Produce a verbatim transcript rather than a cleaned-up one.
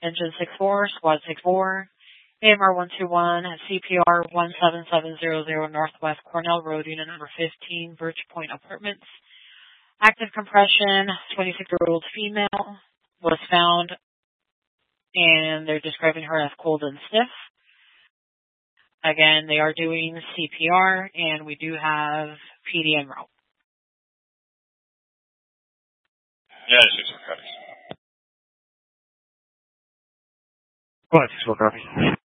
Engine six four, Squad six four, A M R one two one, C P R one seven seven zero zero, Northwest Cornell Road, Unit number fifteen, Birch Point Apartments. Active compression, twenty-six-year-old female, was found, and they're describing her as cold and stiff. Again, they are doing C P R, and we do have P D en route. Yeah, six four copy. Go ahead, six four copy.